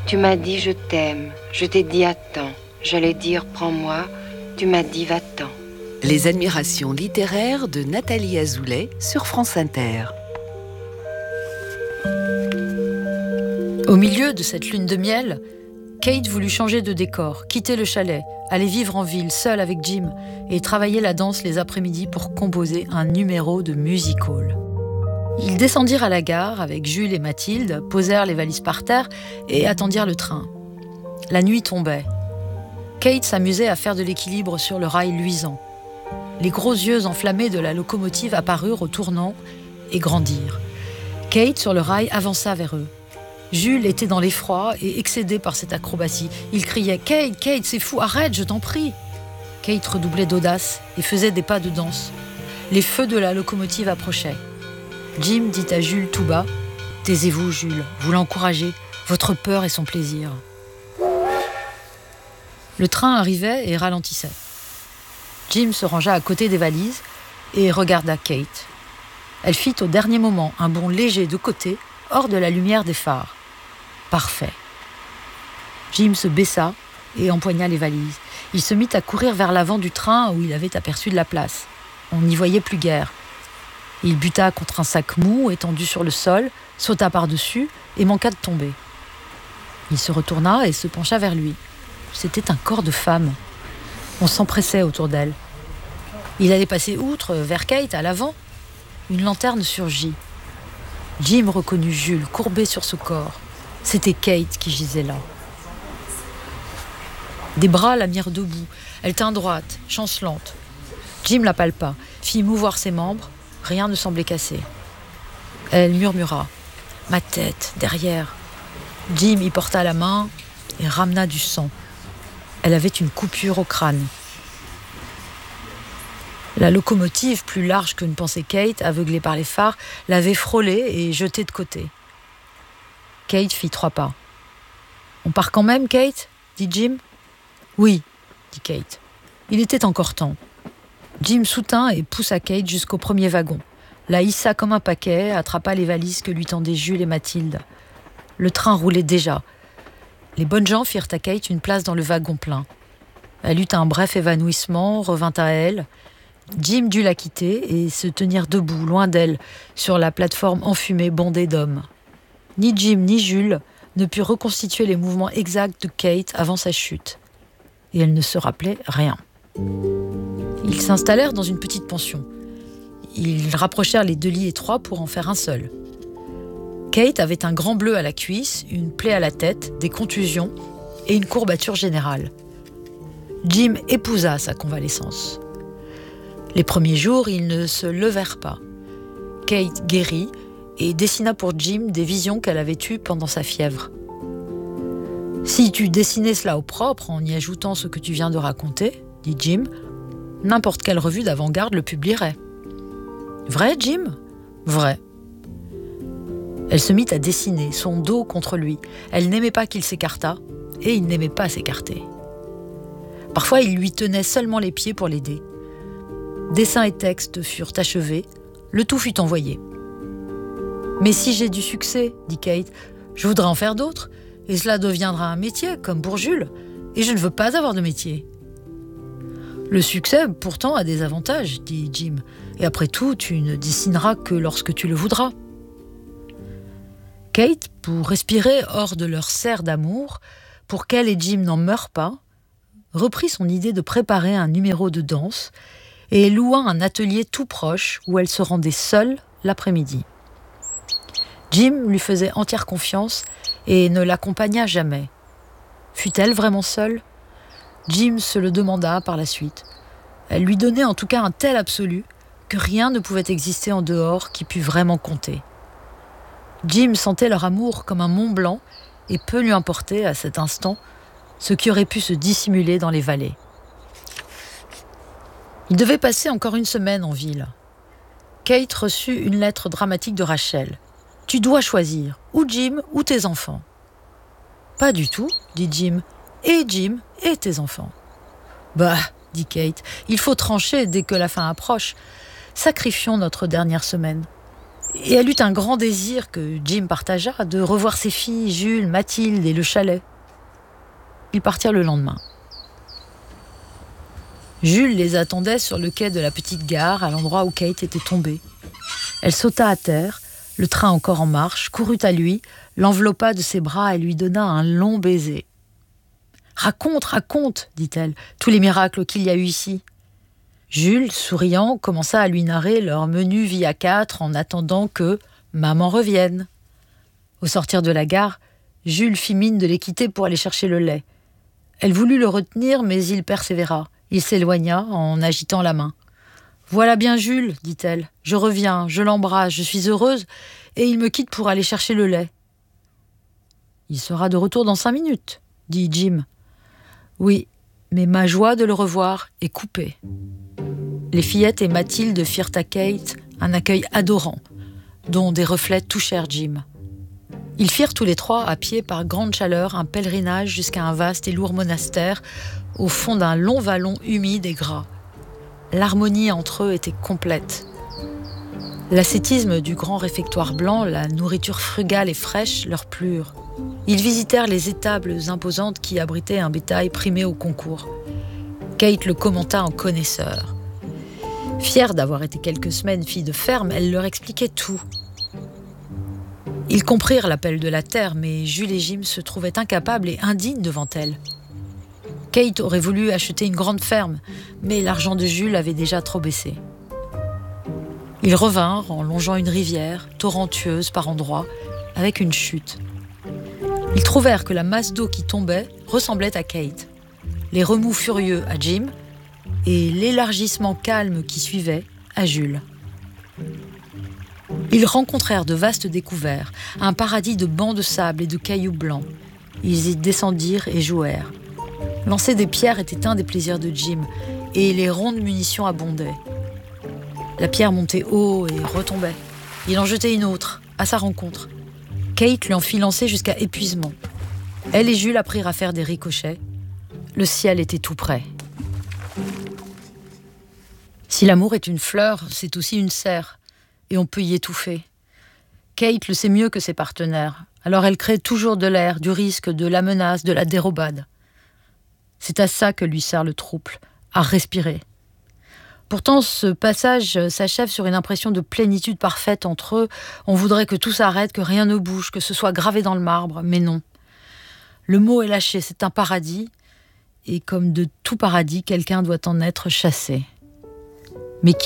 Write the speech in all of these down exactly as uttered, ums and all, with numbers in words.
Tu m'as dit je t'aime, je t'ai dit attends. J'allais dire prends-moi, tu m'as dit va-t'en. Les admirations littéraires de Nathalie Azoulay sur France Inter. Au milieu de cette lune de miel, Kate voulut changer de décor, quitter le chalet, aller vivre en ville seule avec Jim et travailler la danse les après-midi pour composer un numéro de music hall. Ils descendirent à la gare avec Jules et Mathilde, posèrent les valises par terre et attendirent le train. La nuit tombait. Kate s'amusait à faire de l'équilibre sur le rail luisant. Les gros yeux enflammés de la locomotive apparurent au tournant et grandirent. Kate, sur le rail, avança vers eux. Jules était dans l'effroi et excédé par cette acrobatie. Il criait « Kate, Kate, c'est fou, arrête, je t'en prie !» Kate redoublait d'audace et faisait des pas de danse. Les feux de la locomotive approchaient. Jim dit à Jules tout bas « Taisez-vous, Jules, vous l'encouragez, votre peur est son plaisir. » Le train arrivait et ralentissait. Jim se rangea à côté des valises et regarda Kate. Elle fit au dernier moment un bond léger de côté, hors de la lumière des phares. Parfait. Jim se baissa et empoigna les valises. Il se mit à courir vers l'avant du train où il avait aperçu de la place. On n'y voyait plus guère. Il buta contre un sac mou étendu sur le sol, sauta par-dessus et manqua de tomber. Il se retourna et se pencha vers lui. C'était un corps de femme. On s'empressait autour d'elle. Il allait passer outre, vers Kate, à l'avant. Une lanterne surgit. Jim reconnut Jules, courbé sur ce corps. C'était Kate qui gisait là. Des bras la mirent debout. Elle tint droite, chancelante. Jim la palpa, fit mouvoir ses membres. Rien ne semblait cassé. Elle murmura. « Ma tête, derrière. » Jim y porta la main et ramena du sang. Elle avait une coupure au crâne. La locomotive, plus large que ne pensait Kate, aveuglée par les phares, l'avait frôlée et jetée de côté. Kate fit trois pas. « On part quand même, Kate ?» dit Jim. « Oui, » dit Kate. Il était encore temps. Jim soutint et poussa Kate jusqu'au premier wagon. La hissa comme un paquet, attrapa les valises que lui tendaient Jules et Mathilde. Le train roulait déjà. Les bonnes gens firent à Kate une place dans le wagon plein. Elle eut un bref évanouissement, revint à elle. Jim dut la quitter et se tenir debout, loin d'elle, sur la plateforme enfumée bondée d'hommes. Ni Jim ni Jules ne purent reconstituer les mouvements exacts de Kate avant sa chute. Et elle ne se rappelait rien. Ils s'installèrent dans une petite pension. Ils rapprochèrent les deux lits étroits pour en faire un seul. Kate avait un grand bleu à la cuisse, une plaie à la tête, des contusions et une courbature générale. Jim épousa sa convalescence. Les premiers jours, ils ne se levèrent pas. Kate guérit et dessina pour Jim des visions qu'elle avait eues pendant sa fièvre. « Si tu dessinais cela au propre en y ajoutant ce que tu viens de raconter, dit Jim, n'importe quelle revue d'avant-garde le publierait. »« Vrai, Jim ? » ?»« Vrai. » Elle se mit à dessiner, son dos contre lui. Elle n'aimait pas qu'il s'écartât, et il n'aimait pas s'écarter. Parfois, il lui tenait seulement les pieds pour l'aider. Dessins et textes furent achevés, le tout fut envoyé. « Mais si j'ai du succès, dit Kate, je voudrais en faire d'autres, et cela deviendra un métier, comme pour Jules, et je ne veux pas avoir de métier. » « Le succès, pourtant, a des avantages, dit Jim, et après tout, tu ne dessineras que lorsque tu le voudras. » Kate, pour respirer hors de leur serre d'amour, pour qu'elle et Jim n'en meurent pas, reprit son idée de préparer un numéro de danse et loua un atelier tout proche où elle se rendait seule l'après-midi. Jim lui faisait entière confiance et ne l'accompagna jamais. Fut-elle vraiment seule ? Jim se le demanda par la suite. Elle lui donnait en tout cas un tel absolu que rien ne pouvait exister en dehors qui pût vraiment compter. Jim sentait leur amour comme un mont blanc et peu lui importait à cet instant ce qui aurait pu se dissimuler dans les vallées. Il devait passer encore une semaine en ville. Kate reçut une lettre dramatique de Rachel. « Tu dois choisir, ou Jim ou tes enfants. »« Pas du tout, dit Jim. Et Jim et tes enfants. »« Bah, dit Kate, il faut trancher dès que la fin approche. Sacrifions notre dernière semaine. Et elle eut un grand désir, que Jim partagea, de revoir ses filles, Jules, Mathilde et le chalet. Ils partirent le lendemain. Jules les attendait sur le quai de la petite gare, à l'endroit où Kate était tombée. Elle sauta à terre, le train encore en marche, courut à lui, l'enveloppa de ses bras et lui donna un long baiser. « Raconte, raconte, dit-elle, tous les miracles qu'il y a eu ici. » Jules, souriant, commença à lui narrer leur menu vie à quatre en attendant que maman revienne. Au sortir de la gare, Jules fit mine de les quitter pour aller chercher le lait. Elle voulut le retenir, mais il persévéra. Il s'éloigna en agitant la main. « Voilà bien Jules, dit-elle. Je reviens, je l'embrasse, je suis heureuse, et il me quitte pour aller chercher le lait. »« Il sera de retour dans cinq minutes, dit Jim. Oui, mais ma joie de le revoir est coupée. » Les fillettes et Mathilde firent à Kate un accueil adorant, dont des reflets touchèrent Jim. Ils firent tous les trois, à pied par grande chaleur, un pèlerinage jusqu'à un vaste et lourd monastère au fond d'un long vallon humide et gras. L'harmonie entre eux était complète. L'ascétisme du grand réfectoire blanc, la nourriture frugale et fraîche leur plurent. Ils visitèrent les étables imposantes qui abritaient un bétail primé au concours. Kate le commenta en connaisseur. Fière d'avoir été quelques semaines fille de ferme, elle leur expliquait tout. Ils comprirent l'appel de la terre, mais Jules et Jim se trouvaient incapables et indignes devant elle. Kate aurait voulu acheter une grande ferme, mais l'argent de Jules avait déjà trop baissé. Ils revinrent en longeant une rivière, torrentueuse par endroits, avec une chute. Ils trouvèrent que la masse d'eau qui tombait ressemblait à Kate, les remous furieux à Jim et l'élargissement calme qui suivait à Jules. Ils rencontrèrent de vastes découverts, un paradis de bancs de sable et de cailloux blancs. Ils y descendirent et jouèrent. Lancer des pierres était un des plaisirs de Jim, et les rondes munitions abondaient. La pierre montait haut et retombait. Il en jetait une autre, à sa rencontre. Kate lui en fit lancer jusqu'à épuisement. Elle et Jules apprirent à faire des ricochets. Le ciel était tout près. Si l'amour est une fleur, c'est aussi une serre, et on peut y étouffer. Kate le sait mieux que ses partenaires, alors elle crée toujours de l'air, du risque, de la menace, de la dérobade. C'est à ça que lui sert le trouble, à respirer. Pourtant, ce passage s'achève sur une impression de plénitude parfaite entre eux. On voudrait que tout s'arrête, que rien ne bouge, que ce soit gravé dans le marbre, mais non. Le mot est lâché, c'est un paradis, et comme de tout paradis, quelqu'un doit en être chassé. Mais qui ?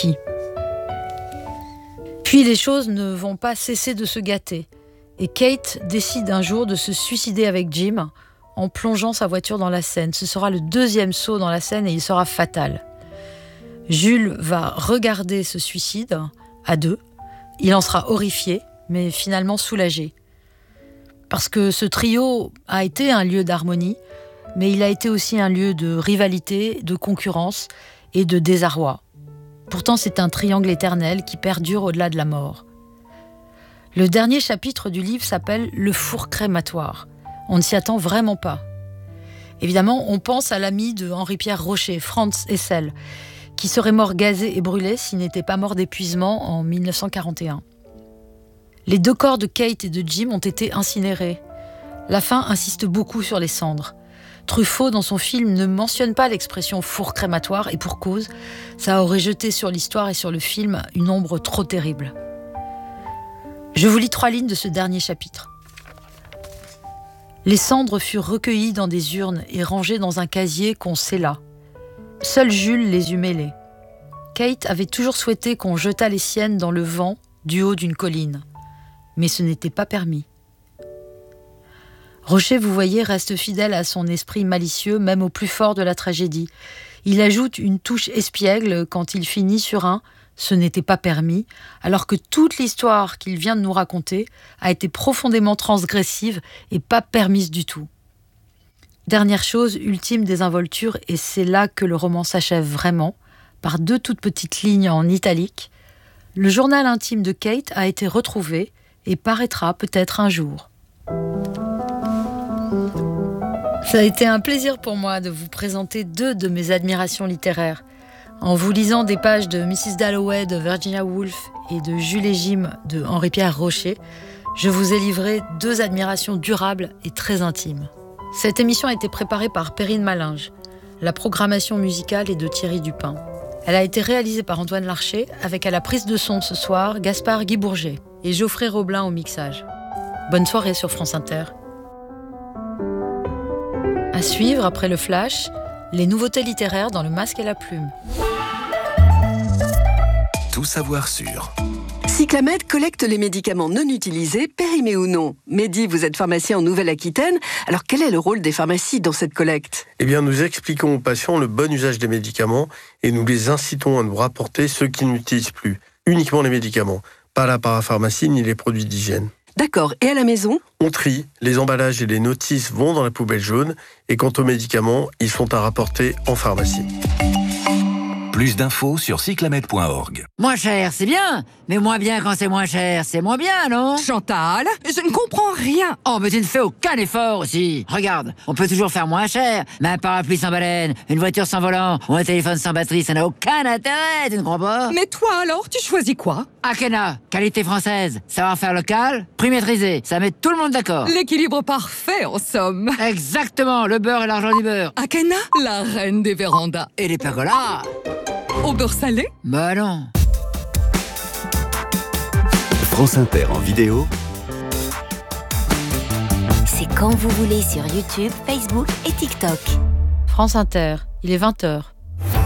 Puis les choses ne vont pas cesser de se gâter, et Kate décide un jour de se suicider avec Jim, en plongeant sa voiture dans la Seine. Ce sera le deuxième saut dans la Seine et il sera fatal. Jules va regarder ce suicide à deux. Il en sera horrifié, mais finalement soulagé. Parce que ce trio a été un lieu d'harmonie, mais il a été aussi un lieu de rivalité, de concurrence et de désarroi. Pourtant, c'est un triangle éternel qui perdure au-delà de la mort. Le dernier chapitre du livre s'appelle « Le four crématoire ». On ne s'y attend vraiment pas. Évidemment, on pense à l'ami de Henri-Pierre Rocher, Franz Hessel, qui serait mort gazé et brûlé s'il n'était pas mort d'épuisement en mille neuf cent quarante et un. Les deux corps de Kate et de Jim ont été incinérés. La fin insiste beaucoup sur les cendres. Truffaut, dans son film, ne mentionne pas l'expression « four crématoire » et pour cause, ça aurait jeté sur l'histoire et sur le film une ombre trop terrible. Je vous lis trois lignes de ce dernier chapitre. Les cendres furent recueillies dans des urnes et rangées dans un casier qu'on scella. Seul Jules les eut mêlées. Kate avait toujours souhaité qu'on jetât les siennes dans le vent du haut d'une colline. Mais ce n'était pas permis. Rocher, vous voyez, reste fidèle à son esprit malicieux, même au plus fort de la tragédie. Il ajoute une touche espiègle quand il finit sur un « ce n'était pas permis », alors que toute l'histoire qu'il vient de nous raconter a été profondément transgressive et pas permise du tout. Dernière chose, ultime désinvolture, et c'est là que le roman s'achève vraiment, par deux toutes petites lignes en italique. Le journal intime de Kate a été retrouvé et paraîtra peut-être un jour. Ça a été un plaisir pour moi de vous présenter deux de mes admirations littéraires. En vous lisant des pages de missus Dalloway de Virginia Woolf et de Jules et Jim de Henri-Pierre Rocher, je vous ai livré deux admirations durables et très intimes. Cette émission a été préparée par Perrine Malinge. La programmation musicale est de Thierry Dupin. Elle a été réalisée par Antoine Larcher avec à la prise de son ce soir Gaspard Guy Bourget et Geoffrey Roblin au mixage. Bonne soirée sur France Inter. À suivre après le flash, les nouveautés littéraires dans Le Masque et la Plume. Tout savoir sur... Cyclamed collecte les médicaments non utilisés, périmés ou non. Mehdi, vous êtes pharmacien en Nouvelle-Aquitaine. Alors quel est le rôle des pharmacies dans cette collecte ? Eh bien, nous expliquons aux patients le bon usage des médicaments et nous les incitons à nous rapporter ceux qui n'utilisent plus. Uniquement les médicaments, pas la parapharmacie ni les produits d'hygiène. D'accord. Et à la maison ? On trie, les emballages et les notices vont dans la poubelle jaune et quant aux médicaments, ils sont à rapporter en pharmacie. Plus d'infos sur cyclamed point org. Moins cher, c'est bien, mais moins bien quand c'est moins cher, c'est moins bien, non ? Chantal, je ne comprends rien. Oh, mais tu ne fais aucun effort aussi. Regarde, on peut toujours faire moins cher, mais un parapluie sans baleine, une voiture sans volant ou un téléphone sans batterie, ça n'a aucun intérêt, tu ne crois pas ? Mais toi alors, tu choisis quoi ? Akena, qualité française, savoir-faire local, prix maîtrisé, ça met tout le monde d'accord. L'équilibre parfait, en somme. Exactement, le beurre et l'argent du beurre. Akena, la reine des vérandas. Et les pergolas. Au beurre salé ? Bah non. France Inter en vidéo. C'est quand vous voulez sur YouTube, Facebook et TikTok. France Inter, il est vingt heures.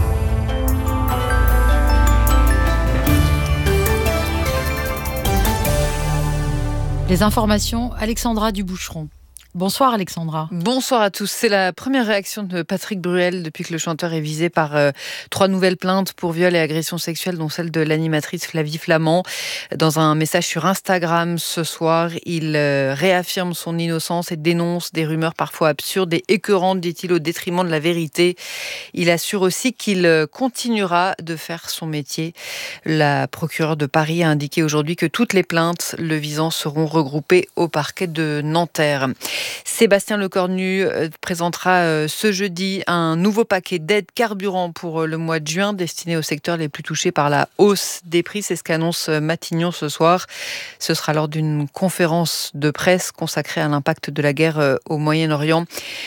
Les informations, Alexandra Duboucheron. Bonsoir Alexandra. Bonsoir à tous. C'est la première réaction de Patrick Bruel depuis que le chanteur est visé par euh, trois nouvelles plaintes pour viol et agression sexuelle, dont celle de l'animatrice Flavie Flament. Dans un message sur Instagram ce soir, il euh, réaffirme son innocence et dénonce des rumeurs parfois absurdes et écœurantes, dit-il, au détriment de la vérité. Il assure aussi qu'il continuera de faire son métier. La procureure de Paris a indiqué aujourd'hui que toutes les plaintes le visant seront regroupées au parquet de Nanterre. Sébastien Lecornu présentera ce jeudi un nouveau paquet d'aides carburant pour le mois de juin destiné aux secteurs les plus touchés par la hausse des prix. C'est ce qu'annonce Matignon ce soir. Ce sera lors d'une conférence de presse consacrée à l'impact de la guerre au Moyen-Orient.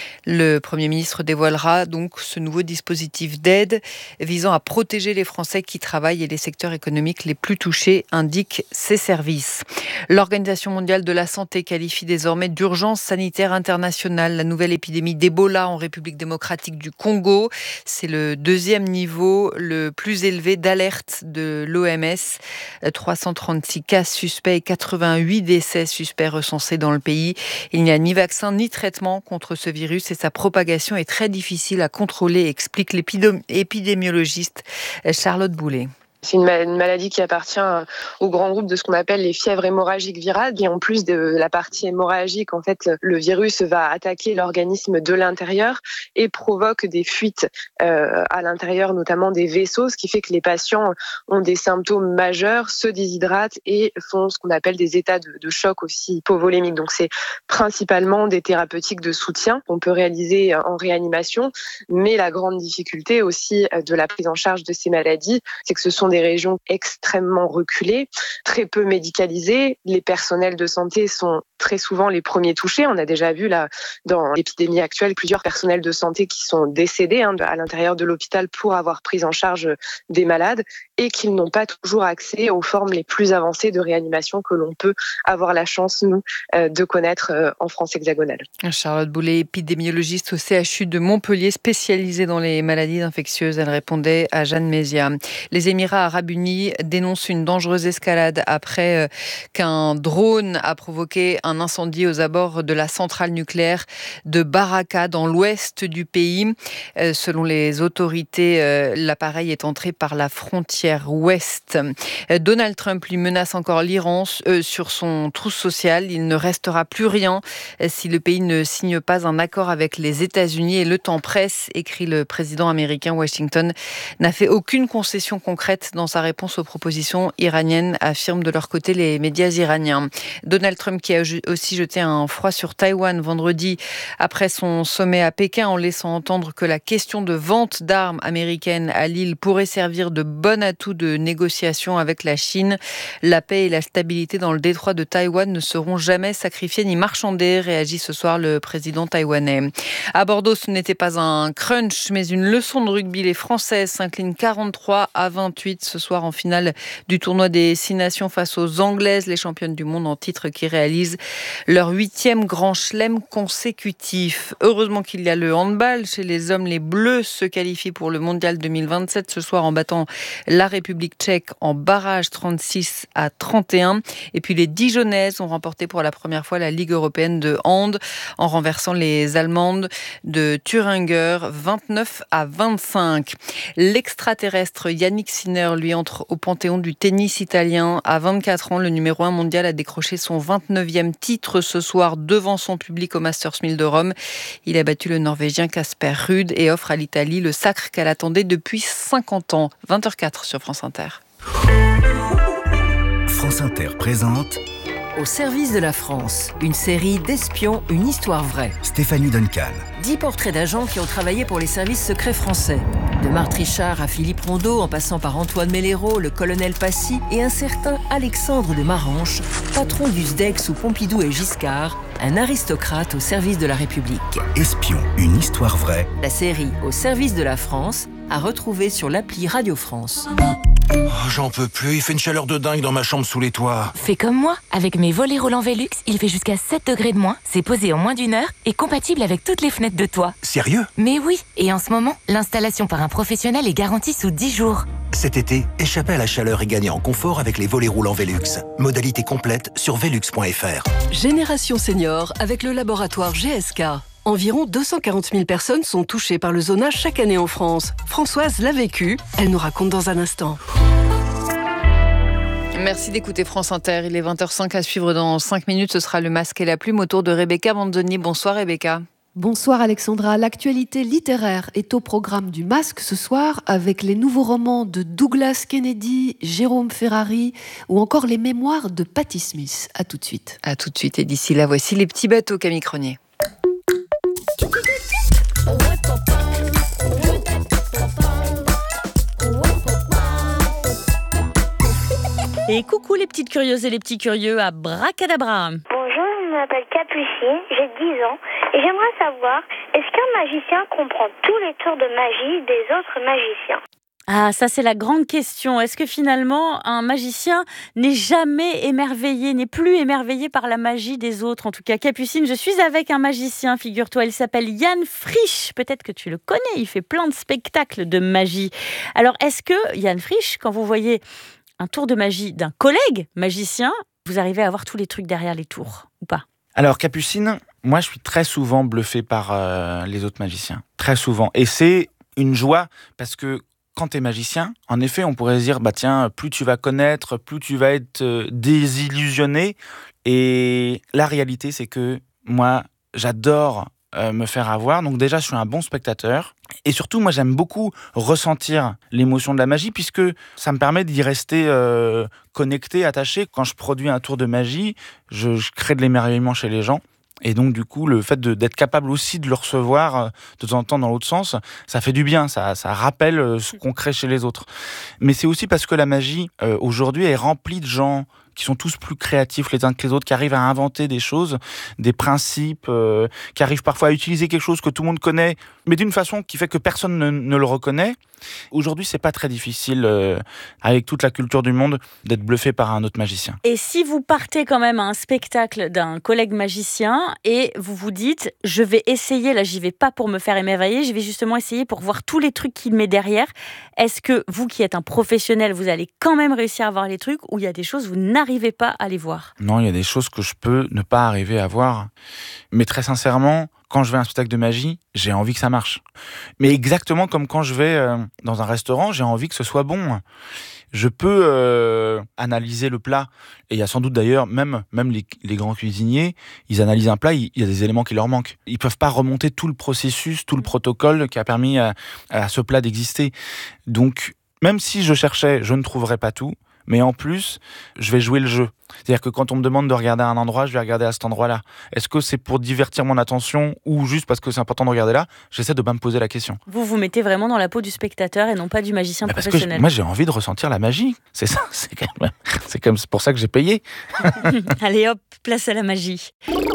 Le Premier ministre dévoilera donc ce nouveau dispositif d'aide visant à protéger les Français qui travaillent et les secteurs économiques les plus touchés, indiquent ses services. L'Organisation mondiale de la santé qualifie désormais d'urgence sanitaire internationale la nouvelle épidémie d'Ebola en République démocratique du Congo. C'est le deuxième niveau le plus élevé d'alerte de l'O M S. trois cent trente-six cas suspects et quatre-vingt-huit décès suspects recensés dans le pays. Il n'y a ni vaccin ni traitement contre ce virus et sa propagation est très difficile à contrôler, explique l'épidémiologiste Charlotte Boulet. C'est une maladie qui appartient au grand groupe de ce qu'on appelle les fièvres hémorragiques virales. Et en plus de la partie hémorragique, en fait, le virus va attaquer l'organisme de l'intérieur et provoque des fuites euh, à l'intérieur, notamment des vaisseaux, ce qui fait que les patients ont des symptômes majeurs, se déshydratent et font ce qu'on appelle des états de, de choc aussi hypovolémiques. Donc c'est principalement des thérapeutiques de soutien qu'on peut réaliser en réanimation. Mais la grande difficulté aussi de la prise en charge de ces maladies, c'est que ce sont des régions extrêmement reculées, très peu médicalisées. Les personnels de santé sont très souvent les premiers touchés. On a déjà vu là, dans l'épidémie actuelle, plusieurs personnels de santé qui sont décédés hein, à l'intérieur de l'hôpital pour avoir pris en charge des malades et qu'ils n'ont pas toujours accès aux formes les plus avancées de réanimation que l'on peut avoir la chance, nous, de connaître en France hexagonale. Charlotte Boulet, épidémiologiste au C H U de Montpellier, spécialisée dans les maladies infectieuses. Elle répondait à Jeanne Mézia. Les Émirats arabes unis dénoncent une dangereuse escalade après qu'un drone a provoqué un incendie aux abords de la centrale nucléaire de Baraka dans l'ouest du pays. Selon les autorités, l'appareil est entré par la frontière ouest. Donald Trump lui menace encore l'Iran sur son trousse social. Il ne restera plus rien si le pays ne signe pas un accord avec les États-Unis et le temps presse, écrit le président américain. Washington n'a fait aucune concession concrète nette dans sa réponse aux propositions iraniennes, affirment de leur côté les médias iraniens. Donald Trump qui a aussi jeté un froid sur Taïwan vendredi après son sommet à Pékin en laissant entendre que la question de vente d'armes américaines à l'île pourrait servir de bon atout de négociation avec la Chine. La paix et la stabilité dans le détroit de Taïwan ne seront jamais sacrifiées ni marchandées, réagit ce soir le président taïwanais. À Bordeaux, ce n'était pas un crunch, mais une leçon de rugby. Les Françaises s'inclinent quarante-trois à vingt-huit ce soir en finale du tournoi des Six Nations face aux Anglaises, les championnes du monde en titre qui réalisent leur huitième grand chelem consécutif. Heureusement qu'il y a le handball. Chez les hommes, les Bleus se qualifient pour le mondial deux mille vingt-sept ce soir en battant la République tchèque en barrage trente-six à trente et un. Et puis les Dijonnaises ont remporté pour la première fois la Ligue européenne de hand en renversant les Allemandes de Thüringer vingt-neuf à vingt-cinq. L'extraterrestre Yannick Sinner, lui, entre au panthéon du tennis italien. À vingt-quatre ans, le numéro un mondial a décroché son vingt-neuvième titre ce soir devant son public au Masters mille de Rome. Il a battu le Norvégien Casper Ruud et offre à l'Italie le sacre qu'elle attendait depuis cinquante ans. vingt heures quatre sur France Inter. France Inter présente Au service de la France, une série d'espions, une histoire vraie. Stéphanie Duncan. Dix portraits d'agents qui ont travaillé pour les services secrets français. De Marthe Richard à Philippe Rondeau, en passant par Antoine Mellero, le colonel Passy et un certain Alexandre de Maranche, patron du S D E C sous Pompidou et Giscard, un aristocrate au service de la République. Espion, une histoire vraie. La série Au service de la France, à retrouver sur l'appli Radio France. Oh, j'en peux plus, il fait une chaleur de dingue dans ma chambre sous les toits. Fais comme moi, avec mes volets roulants Velux, il fait jusqu'à sept degrés de moins, c'est posé en moins d'une heure et compatible avec toutes les fenêtres de toit. Sérieux ? Mais oui, et en ce moment, l'installation par un professionnel est garantie sous dix jours. Cet été, échappez à la chaleur et gagnez en confort avec les volets roulants Velux. Modalité complète sur velux point f r. Génération Senior avec le laboratoire G S K. Environ deux cent quarante mille personnes sont touchées par le zonage chaque année en France. Françoise l'a vécu, elle nous raconte dans un instant. Merci d'écouter France Inter. Il est vingt heures cinq à suivre dans cinq minutes. Ce sera le masque et la plume autour de Rebecca Manzoni. Bonsoir Rebecca. Bonsoir Alexandra. L'actualité littéraire est au programme du Masque ce soir avec les nouveaux romans de Douglas Kennedy, Jérôme Ferrari ou encore les mémoires de Patti Smith. À tout de suite. À tout de suite. Et d'ici là, voici les petits bateaux Camille Cronier. Et coucou les petites curieuses et les petits curieux à Bracadabra. Bonjour, je m'appelle Capucine, j'ai dix ans et j'aimerais savoir, est-ce qu'un magicien comprend tous les tours de magie des autres magiciens ? Ah, ça c'est la grande question. Est-ce que finalement un magicien n'est jamais émerveillé, n'est plus émerveillé par la magie des autres ? En tout cas, Capucine, je suis avec un magicien, figure-toi, il s'appelle Yann Frisch. Peut-être que tu le connais, il fait plein de spectacles de magie. Alors, est-ce que Yann Frisch, quand vous voyez un tour de magie d'un collègue magicien, vous arrivez à voir tous les trucs derrière les tours, ou pas ? Alors, Capucine, moi, je suis très souvent bluffé par euh, les autres magiciens. Très souvent. Et c'est une joie, parce que quand tu es magicien, en effet, on pourrait se dire, bah tiens, plus tu vas connaître, plus tu vas être euh, désillusionné. Et la réalité, c'est que moi, j'adore euh, me faire avoir. Donc déjà, je suis un bon spectateur. Et surtout, moi, j'aime beaucoup ressentir l'émotion de la magie, puisque ça me permet d'y rester euh, connecté, attaché. Quand je produis un tour de magie, je, je crée de l'émerveillement chez les gens. Et donc, du coup, le fait de, d'être capable aussi de le recevoir euh, de temps en temps dans l'autre sens, ça fait du bien, ça, ça rappelle euh, ce qu'on crée chez les autres. Mais c'est aussi parce que la magie, euh, aujourd'hui, est remplie de gens qui sont tous plus créatifs les uns que les autres, qui arrivent à inventer des choses, des principes, euh, qui arrivent parfois à utiliser quelque chose que tout le monde connaît, mais d'une façon qui fait que personne ne, ne le reconnaît. Aujourd'hui, c'est pas très difficile, euh, avec toute la culture du monde, d'être bluffé par un autre magicien. Et si vous partez quand même à un spectacle d'un collègue magicien et vous vous dites, je vais essayer, là j'y vais pas pour me faire émerveiller, je vais justement essayer pour voir tous les trucs qu'il met derrière, est-ce que vous qui êtes un professionnel, vous allez quand même réussir à voir les trucs, ou il y a des choses vous n'arrivez pas à les voir ? Non, il y a des choses que je peux ne pas arriver à voir. Mais très sincèrement, quand je vais à un spectacle de magie, j'ai envie que ça marche. Mais exactement comme quand je vais euh, dans un restaurant, j'ai envie que ce soit bon. Je peux euh, analyser le plat. Et il y a sans doute d'ailleurs, même, même les, les grands cuisiniers, ils analysent un plat, il y a des éléments qui leur manquent. Ils ne peuvent pas remonter tout le processus, tout le protocole qui a permis à, à ce plat d'exister. Donc, même si je cherchais, je ne trouverais pas tout. Mais en plus, je vais jouer le jeu. C'est-à-dire que quand on me demande de regarder un endroit, je vais regarder à cet endroit-là. Est-ce que c'est pour divertir mon attention ou juste parce que c'est important de regarder là ? J'essaie de bien me poser la question. Vous vous mettez vraiment dans la peau du spectateur et non pas du magicien bah parce professionnel. Que moi, j'ai envie de ressentir la magie. C'est ça. C'est quand même, c'est comme pour ça que j'ai payé. Allez hop, place à la magie.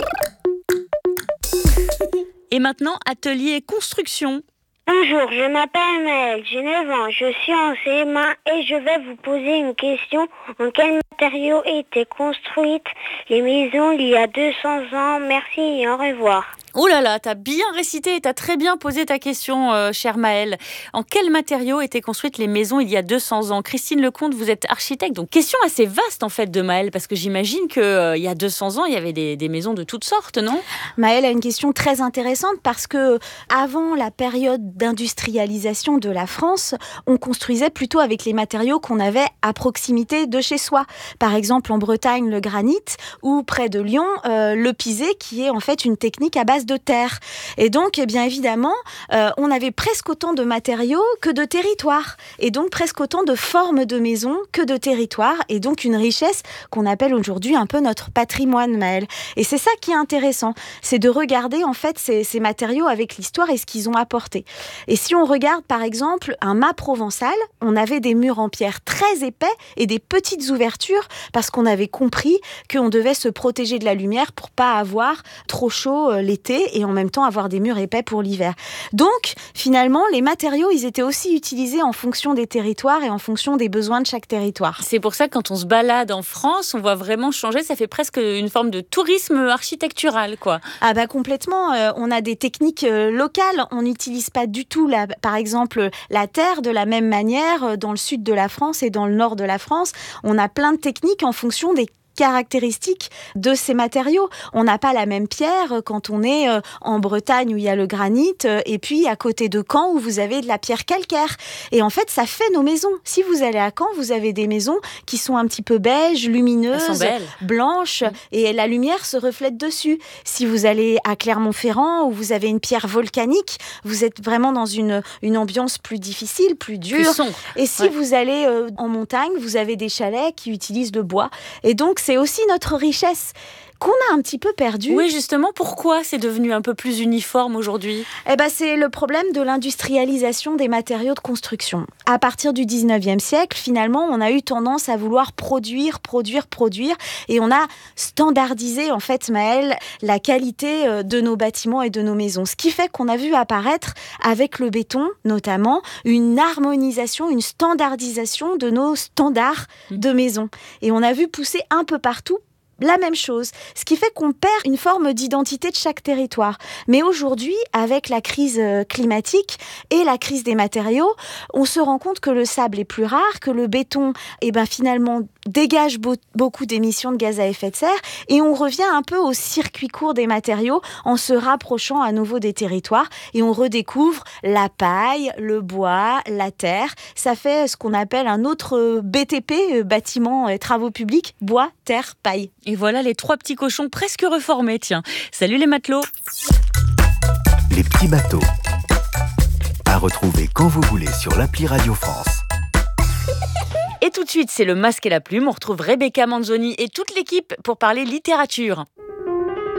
Et maintenant, atelier construction. Bonjour, je m'appelle Maëlle, j'ai neuf ans, je suis en C M un et je vais vous poser une question. En quels matériaux étaient construites les maisons il y a deux cents ans? Merci et au revoir. Oh là là, t'as bien récité et t'as très bien posé ta question, euh, chère Maëlle. En quels matériaux étaient construites les maisons il y a deux cents ans? Christine Lecomte, vous êtes architecte, donc question assez vaste en fait de Maëlle, parce que j'imagine qu'il euh, y a deux cents ans, il y avait des, des maisons de toutes sortes, non? Maëlle a une question très intéressante parce que avant la période d'industrialisation de la France, on construisait plutôt avec les matériaux qu'on avait à proximité de chez soi. Par exemple, en Bretagne, le granit, ou près de Lyon, euh, le pisé, qui est en fait une technique à base de terre. Et donc, eh bien évidemment, euh, on avait presque autant de matériaux que de territoires. Et donc, presque autant de formes de maisons que de territoires. Et donc, une richesse qu'on appelle aujourd'hui un peu notre patrimoine, Maëlle. Et c'est ça qui est intéressant. C'est de regarder, en fait, ces, ces matériaux avec l'histoire et ce qu'ils ont apporté. Et si on regarde, par exemple, un mât provençal, on avait des murs en pierre très épais et des petites ouvertures parce qu'on avait compris qu'on devait se protéger de la lumière pour pas avoir trop chaud l'été et en même temps avoir des murs épais pour l'hiver. Donc, finalement, les matériaux, ils étaient aussi utilisés en fonction des territoires et en fonction des besoins de chaque territoire. C'est pour ça que quand on se balade en France, on voit vraiment changer. Ça fait presque une forme de tourisme architectural, quoi. Ah bah complètement. Euh, on a des techniques euh, locales. On n'utilise pas du tout, la, par exemple, la terre de la même manière dans le sud de la France et dans le nord de la France. On a plein de techniques en fonction des caractéristiques de ces matériaux. On n'a pas la même pierre quand on est en Bretagne où il y a le granit et puis à côté de Caen où vous avez de la pierre calcaire. Et en fait, ça fait nos maisons. Si vous allez à Caen, vous avez des maisons qui sont un petit peu beiges, lumineuses, blanches mmh. et la lumière se reflète dessus. Si vous allez à Clermont-Ferrand où vous avez une pierre volcanique, vous êtes vraiment dans une, une ambiance plus difficile, plus dure. Plus sombre. Et si ouais. vous allez euh, en montagne, vous avez des chalets qui utilisent le bois. Et donc, c'est aussi notre richesse qu'on a un petit peu perdue. Oui, justement, pourquoi c'est devenu un peu plus uniforme aujourd'hui ? Eh ben, c'est le problème de l'industrialisation des matériaux de construction. À partir du dix-neuvième siècle, finalement, on a eu tendance à vouloir produire, produire, produire, et on a standardisé, en fait, Maëlle, la qualité de nos bâtiments et de nos maisons. Ce qui fait qu'on a vu apparaître, avec le béton notamment, une harmonisation, une standardisation de nos standards de maisons. Et on a vu pousser un peu partout la même chose, ce qui fait qu'on perd une forme d'identité de chaque territoire. Mais aujourd'hui, avec la crise climatique et la crise des matériaux, on se rend compte que le sable est plus rare, que le béton, eh ben, finalement, dégage beau- beaucoup d'émissions de gaz à effet de serre, et on revient un peu au circuit court des matériaux en se rapprochant à nouveau des territoires, et on redécouvre la paille, le bois, la terre. Ça fait ce qu'on appelle un autre B T P, bâtiment et travaux publics, bois, terre, paille. Et voilà les trois petits cochons presque reformés, tiens. Salut les matelots. Les petits bateaux. À retrouver quand vous voulez sur l'appli Radio France. Et tout de suite, c'est le masque et la plume. On retrouve Rebecca Manzoni et toute l'équipe pour parler littérature.